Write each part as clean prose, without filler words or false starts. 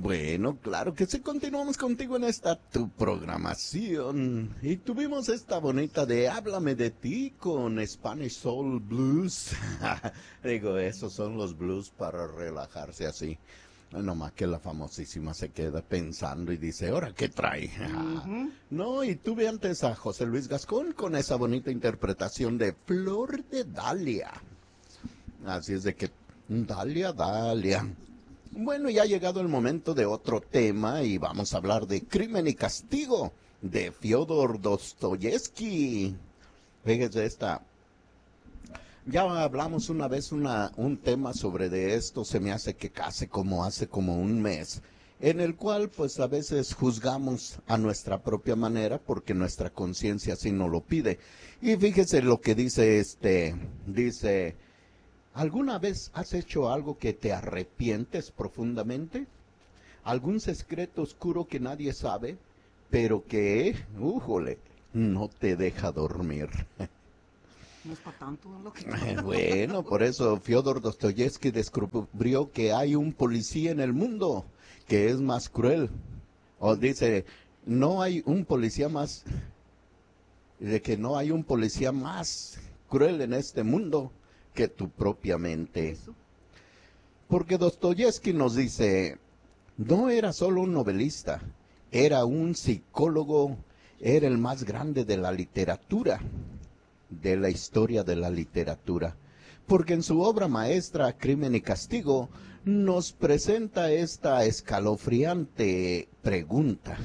Bueno, claro que sí, continuamos contigo en esta tu programación. Y tuvimos esta bonita de Háblame de ti con Spanish Soul Blues. Digo, esos son los blues para relajarse así. No más que la famosísima se queda pensando y dice, ¿ahora qué trae? No, y tuve antes a José Luis Gascón con esa bonita interpretación de Flor de Dalia. Así es de que, Dalia, Dalia. Bueno, ya ha llegado el momento de otro tema y vamos a hablar de Crimen y Castigo de Fyodor Dostoyevsky. Fíjese esta. Ya hablamos una vez un tema sobre de esto, se me hace que hace como un mes, en el cual pues a veces juzgamos a nuestra propia manera porque nuestra conciencia así nos lo pide. Y fíjese lo que dice, ¿alguna vez has hecho algo que te arrepientes profundamente? ¿Algún secreto oscuro que nadie sabe, pero que, no te deja dormir? No es para tanto, ¿no? Bueno, por eso Fyodor Dostoyevsky descubrió que hay un policía en el mundo que es más cruel. O dice, no hay un policía más, de que no hay un policía más cruel en este mundo que tu propia mente. Eso. Porque Dostoyevsky nos dice, no era solo un novelista, era un psicólogo, era el más grande de la literatura, de la historia de la literatura. Porque en su obra maestra, Crimen y Castigo, nos presenta esta escalofriante pregunta.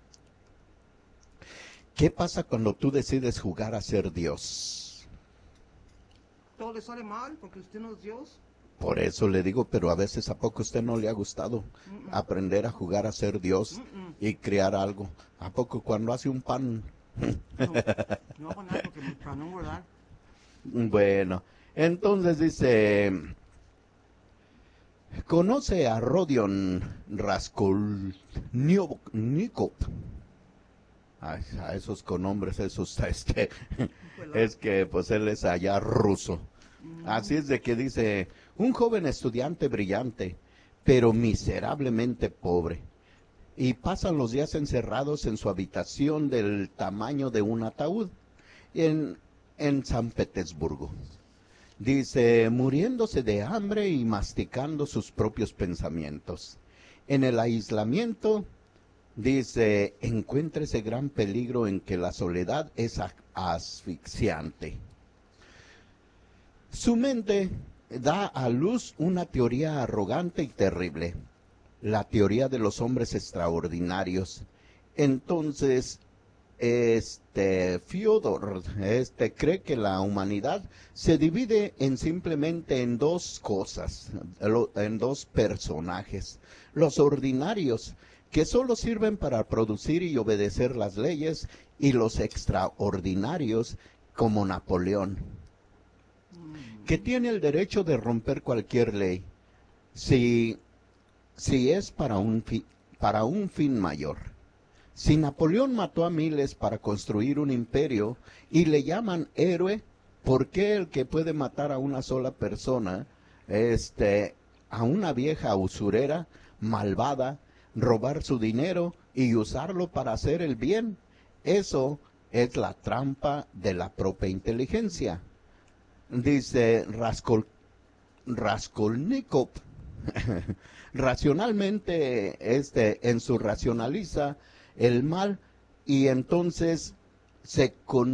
¿Qué pasa cuando tú decides jugar a ser Dios? Todo le sale mal porque usted no es Dios. Por eso le digo, pero a veces ¿a poco a usted no le ha gustado aprender a jugar a ser Dios y crear algo? ¿A poco cuando hace un pan? No hago nada porque para no engordar. Bueno, entonces dice, conoce a Rodion Raskolnikov. A esos con nombres, esos, es que pues él es allá ruso. Así es de que dice, un joven estudiante brillante, pero miserablemente pobre. Y pasan los días encerrados en su habitación del tamaño de un ataúd en San Petersburgo. Dice, muriéndose de hambre y masticando sus propios pensamientos. En el aislamiento, dice, encuentra ese gran peligro en que la soledad es asfixiante. Su mente da a luz una teoría arrogante y terrible, la teoría de los hombres extraordinarios. Entonces, Fyodor, cree que la humanidad se divide simplemente en dos cosas, en dos personajes. Los ordinarios, que solo sirven para producir y obedecer las leyes, y los extraordinarios, como Napoleón, que tiene el derecho de romper cualquier ley, si es para un fin mayor. Si Napoleón mató a miles para construir un imperio y le llaman héroe, ¿por qué el que puede matar a una sola persona, a una vieja usurera, malvada, robar su dinero y usarlo para hacer el bien? Eso es la trampa de la propia inteligencia. Dice Raskolnikov, racionalmente, en su racionaliza el mal, y entonces se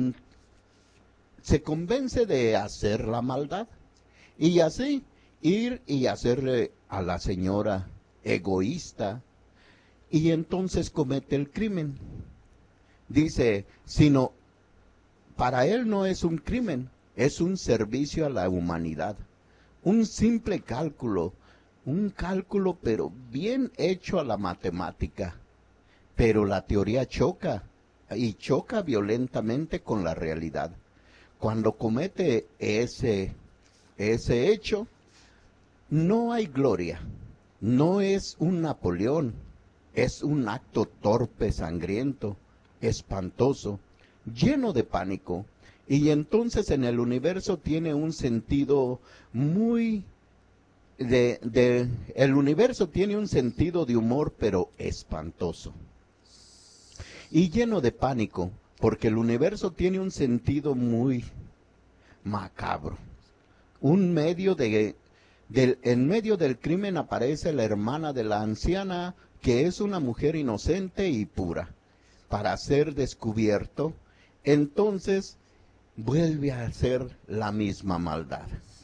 convence de hacer la maldad, y así ir y hacerle a la señora egoísta, y entonces comete el crimen. Dice, sino, para él no es un crimen, es un servicio a la humanidad, un simple cálculo, pero bien hecho a la matemática. Pero la teoría choca, y choca violentamente con la realidad. Cuando comete ese hecho, no hay gloria, no es un Napoleón, es un acto torpe, sangriento, espantoso, lleno de pánico, y entonces en el universo tiene un sentido muy el universo tiene un sentido de humor, pero espantoso. Y lleno de pánico, porque el universo tiene un sentido muy macabro. En medio del crimen aparece la hermana de la anciana, que es una mujer inocente y pura, para ser descubierto. Entonces vuelve a hacer la misma maldad.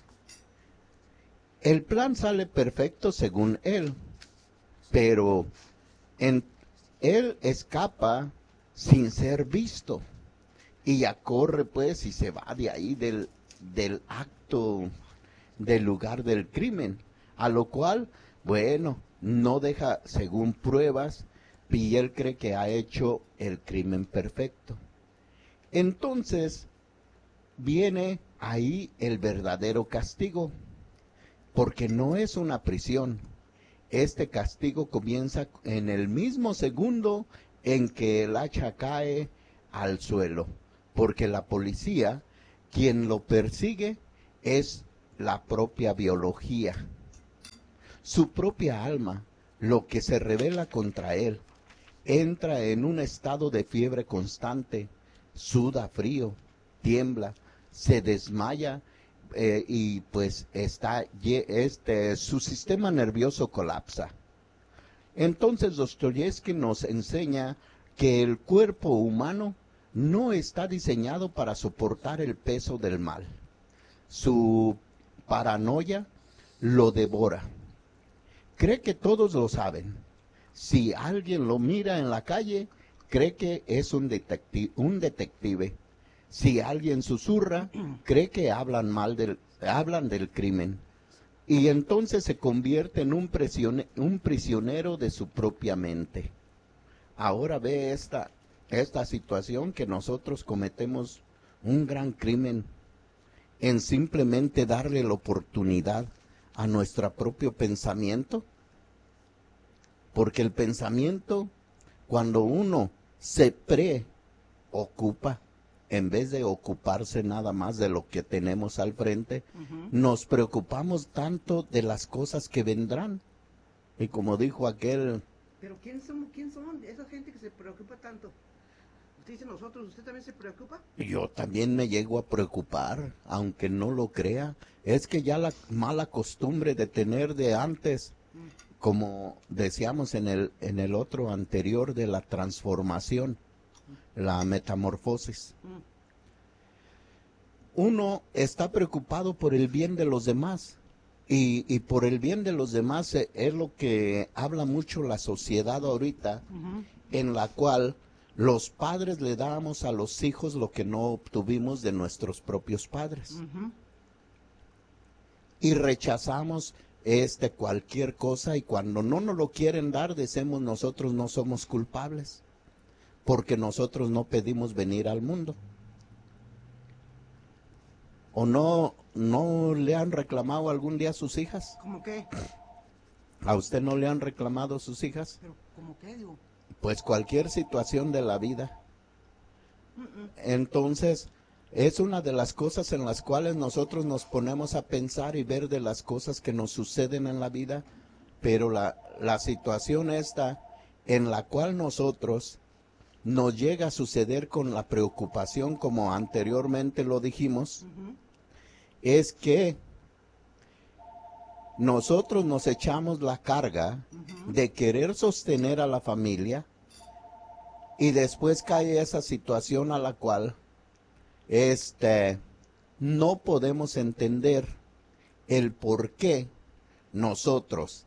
El plan sale perfecto según él, pero él escapa sin ser visto. Y ya corre pues y se va de ahí del acto, del lugar del crimen. A lo cual, bueno, no deja según pruebas, y él cree que ha hecho el crimen perfecto. Entonces, viene ahí el verdadero castigo, porque no es una prisión. Este castigo comienza en el mismo segundo en que el hacha cae al suelo, porque la policía, quien lo persigue, es la propia biología, su propia alma, lo que se revela contra él. Entra en un estado de fiebre constante, suda frío, tiembla, se desmaya, y pues su sistema nervioso colapsa. Entonces Dostoyevsky nos enseña que el cuerpo humano no está diseñado para soportar el peso del mal. Su paranoia lo devora. Cree que todos lo saben. Si alguien lo mira en la calle, cree que es un detective. Si alguien susurra, cree que hablan del crimen. Y entonces se convierte en un prisionero de su propia mente. Ahora ve esta situación, que nosotros cometemos un gran crimen en simplemente darle la oportunidad a nuestro propio pensamiento. Porque el pensamiento, cuando uno se preocupa, en vez de ocuparse nada más de lo que tenemos al frente, nos preocupamos tanto de las cosas que vendrán. Y como dijo aquel... Pero ¿quién son esa gente que se preocupa tanto? Usted dice nosotros, ¿usted también se preocupa? Yo también me llego a preocupar, aunque no lo crea. Es que ya la mala costumbre de tener de antes, como decíamos en el otro anterior, de la transformación, la metamorfosis. Uno está preocupado por el bien de los demás, y por el bien de los demás es lo que habla mucho la sociedad ahorita, en la cual los padres le damos a los hijos lo que no obtuvimos de nuestros propios padres. Y rechazamos cualquier cosa, y cuando no nos lo quieren dar, decimos nosotros no somos culpables, porque nosotros no pedimos venir al mundo. ¿O no le han reclamado algún día a sus hijas? ¿Cómo qué? ¿A usted no le han reclamado sus hijas? ¿Pero cómo qué, digo? Pues cualquier situación de la vida. Entonces, es una de las cosas en las cuales nosotros nos ponemos a pensar y ver de las cosas que nos suceden en la vida, pero la situación esta en la cual nosotros nos llega a suceder con la preocupación, como anteriormente lo dijimos, es que nosotros nos echamos la carga de querer sostener a la familia, y después cae esa situación a la cual no podemos entender el por qué nosotros,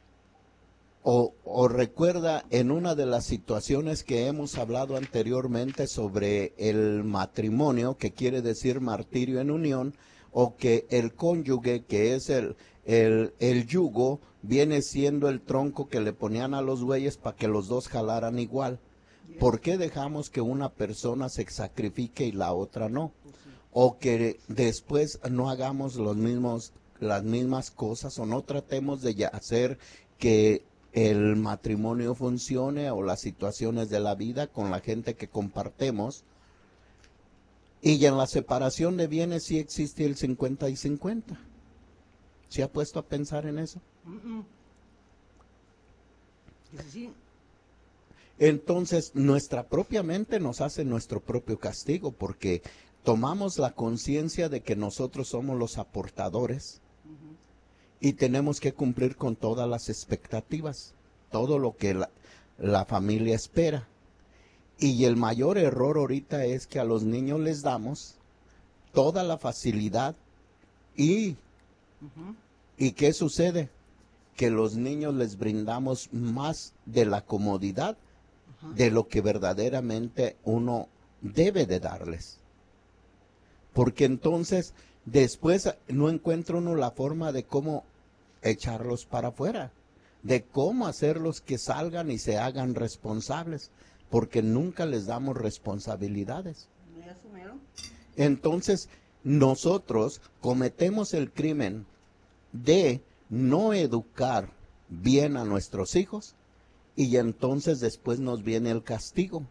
o recuerda en una de las situaciones que hemos hablado anteriormente sobre el matrimonio, que quiere decir martirio en unión, o que el cónyuge, que es el yugo, viene siendo el tronco que le ponían a los bueyes para que los dos jalaran igual. ¿Por qué dejamos que una persona se sacrifique y la otra no? O que después no hagamos las mismas cosas, o no tratemos de hacer que el matrimonio funcione, o las situaciones de la vida con la gente que compartemos. Y en la separación de bienes sí existe el 50 y 50. ¿Se ha puesto a pensar en eso? Dice, sí. Entonces, nuestra propia mente nos hace nuestro propio castigo porque tomamos la conciencia de que nosotros somos los aportadores y tenemos que cumplir con todas las expectativas, todo lo que la familia espera. Y el mayor error ahorita es que a los niños les damos toda la facilidad y ¿qué sucede? Que los niños les brindamos más de la comodidad de lo que verdaderamente uno debe de darles. Porque entonces después no encuentra uno la forma de cómo echarlos para afuera, de cómo hacerlos que salgan y se hagan responsables, porque nunca les damos responsabilidades. Entonces nosotros cometemos el crimen de no educar bien a nuestros hijos y entonces después nos viene el castigo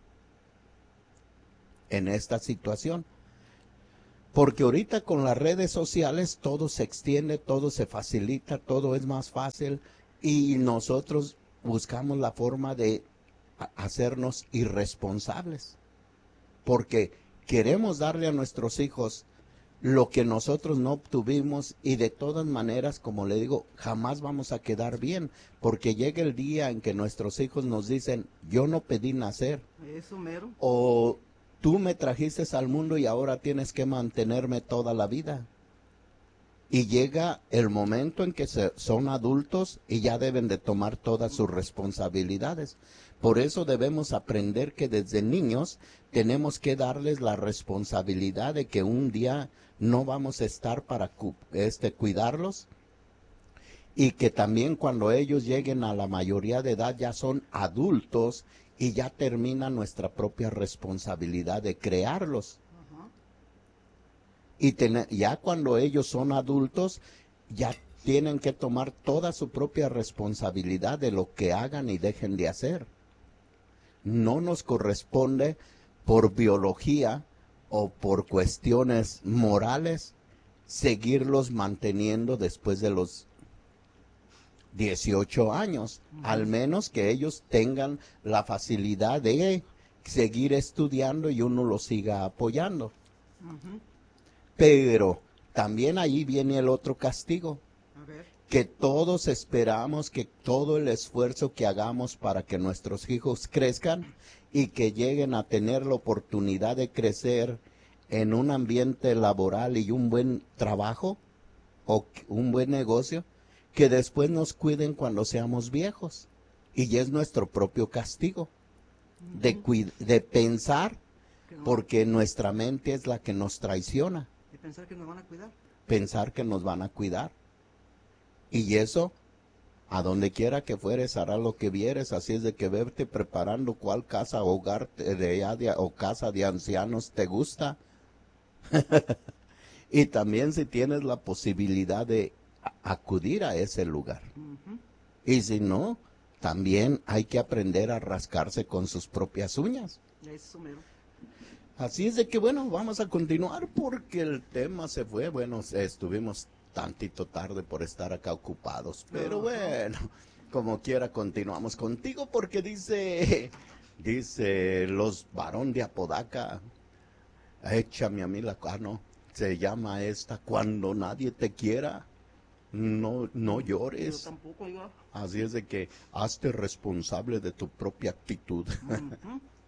en esta situación. Porque ahorita con las redes sociales todo se extiende, todo se facilita, todo es más fácil y nosotros buscamos la forma de hacernos irresponsables. Porque queremos darle a nuestros hijos lo que nosotros no obtuvimos y de todas maneras, como le digo, jamás vamos a quedar bien, porque llega el día en que nuestros hijos nos dicen, yo no pedí nacer. Eso mero. O tú me trajiste al mundo y ahora tienes que mantenerme toda la vida. Y llega el momento en que son adultos y ya deben de tomar todas sus responsabilidades. Por eso debemos aprender que desde niños tenemos que darles la responsabilidad de que un día no vamos a estar para cuidarlos y que también cuando ellos lleguen a la mayoría de edad ya son adultos y ya termina nuestra propia responsabilidad de crearlos. Y ya cuando ellos son adultos, ya tienen que tomar toda su propia responsabilidad de lo que hagan y dejen de hacer. No nos corresponde por biología o por cuestiones morales seguirlos manteniendo después de los 18 años, al menos que ellos tengan la facilidad de seguir estudiando y uno los siga apoyando. Pero también ahí viene el otro castigo, que todos esperamos que todo el esfuerzo que hagamos para que nuestros hijos crezcan y que lleguen a tener la oportunidad de crecer en un ambiente laboral y un buen trabajo o un buen negocio, que después nos cuiden cuando seamos viejos. Y es nuestro propio castigo de pensar, porque nuestra mente es la que nos traiciona. De pensar que nos van a cuidar. Pensar que nos van a cuidar. Y eso, a donde quiera que fueres, hará lo que vieres. Así es de que verte preparando cuál casa o hogar o casa de ancianos te gusta. Y también si tienes la posibilidad de acudir a ese lugar. Y si no, también hay que aprender a rascarse con sus propias uñas. Eso mero. Así es de que bueno, vamos a continuar porque el tema se fue. Bueno, estuvimos tantito tarde por estar acá ocupados, pero bueno, como quiera continuamos contigo porque dice los varón de Apodaca, échame a mí la cano, se llama esta, cuando nadie te quiera, no llores. Yo tampoco, yo. Así es de que hazte responsable de tu propia actitud.